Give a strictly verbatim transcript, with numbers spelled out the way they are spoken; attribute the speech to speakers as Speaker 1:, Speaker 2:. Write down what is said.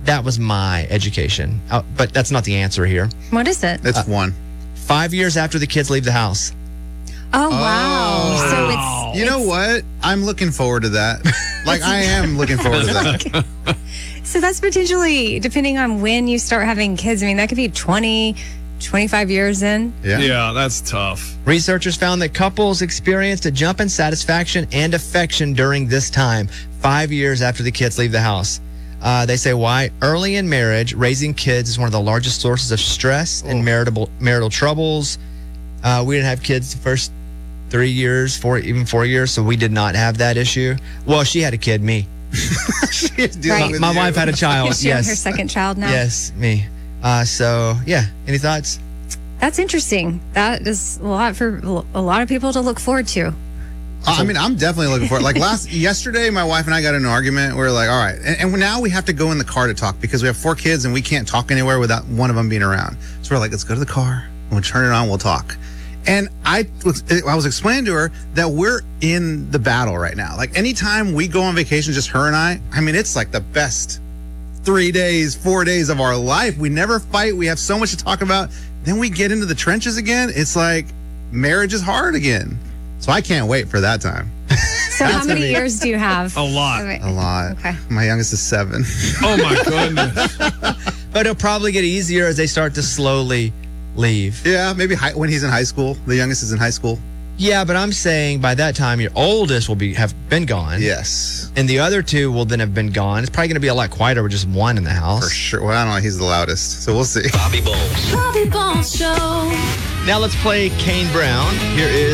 Speaker 1: That was my education. Uh, but that's not the answer here.
Speaker 2: What is it?
Speaker 3: It's
Speaker 1: Uh,
Speaker 3: one.
Speaker 1: Five years after the kids leave the house.
Speaker 2: Oh, wow.
Speaker 3: Oh.
Speaker 2: So it's...
Speaker 3: You know
Speaker 2: it's-
Speaker 3: what? I'm looking forward to that. Like, I am looking forward to that.
Speaker 2: So that's potentially, depending on when you start having kids, I mean, that could be twenty, twenty-five years in.
Speaker 3: Yeah.
Speaker 4: Yeah, that's tough.
Speaker 1: Researchers found that couples experienced a jump in satisfaction and affection during this time, five years after the kids leave the house. Uh, they say why? Early in marriage, raising kids is one of the largest sources of stress and marital marital troubles. Uh, we didn't have kids the first three years, four, even four years, so we did not have that issue. Well, she had a kid, me.
Speaker 3: She's dealing
Speaker 2: Right.
Speaker 3: with
Speaker 1: My
Speaker 3: you.
Speaker 1: wife had a child.
Speaker 2: Is she on
Speaker 1: yes.
Speaker 2: her second child now?
Speaker 1: Yes, me. Uh, so, yeah. Any thoughts?
Speaker 2: That's interesting. That is a lot for a lot of people to look forward to.
Speaker 3: I mean, I'm definitely looking for it. Like last yesterday, my wife and I got in an argument. We are like, all right, and, and now we have to go in the car to talk because we have four kids and we can't talk anywhere without one of them being around. So we're like, let's go to the car. We'll turn it on. We'll talk. And I was, I was explaining to her that we're in the battle right now. Like anytime we go on vacation, just her and I, I mean, it's like the best three days, four days of our life. We never fight. We have so much to talk about. Then we get into the trenches again. It's like marriage is hard again. So I can't wait for that time.
Speaker 2: So how
Speaker 3: That's
Speaker 2: many
Speaker 3: gonna be-
Speaker 2: years do you have?
Speaker 4: A lot.
Speaker 2: Oh, wait.
Speaker 3: A lot.
Speaker 2: Okay.
Speaker 3: My youngest is seven.
Speaker 4: Oh, my goodness.
Speaker 1: But it'll probably get easier as they start to slowly leave.
Speaker 3: Yeah, maybe high, when he's in high school. The youngest is in high school.
Speaker 1: Yeah, but I'm saying by that time your oldest will be have been gone.
Speaker 3: Yes,
Speaker 1: And the other two will then have been gone. It's probably going to be a lot quieter with just one in the house.
Speaker 3: for sure. Well, I don't know. He's the loudest, so we'll see.
Speaker 5: Bobby Bones.
Speaker 6: Bobby Bones Show.
Speaker 1: Now let's play Kane Brown. Here is